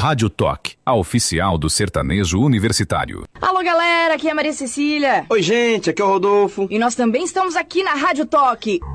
Rádio Toque, a oficial do sertanejo universitário. Alô, galera, aqui é a Maria Cecília. Oi, gente, aqui é o Rodolfo. E nós também estamos aqui na Rádio Toque.